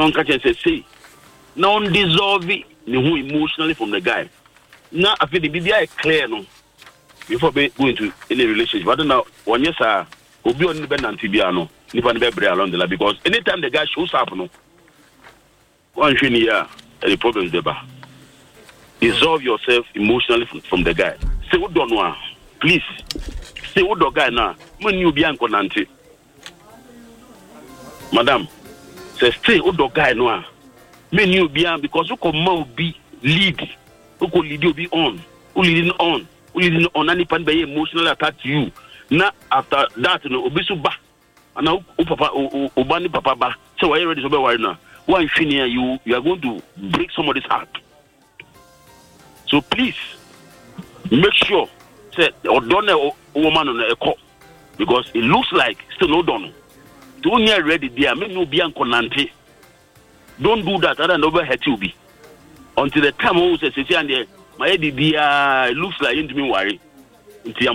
non catch say non dissolve who emotionally from the guy. Now I feel the BBI clear no before going to any relationship. But now one yes will be on the bend and tibiano, nipa be along the line because anytime the guy shows up no one year the problem is there. Dissolve yourself emotionally from the guy. Say what don't know, please. Say what the guy now. When you be anko nante, madam. Say stay what the guy now. When you be because you come be lead, you could lead you be on, you leading on, you leading on. Any pan be emotionally attached to you. Now after that, you know, obisu ba, and now papa, ubani papa ba. So why you ready to be worried now? Why you are going to break somebody's heart. So please make sure say or don't a woman on a call because it looks like still no done. Don't you ready there? Make no be ankonante. Don't do that. I don't know hurt you be until the time who says and my idea it looks like into me worry.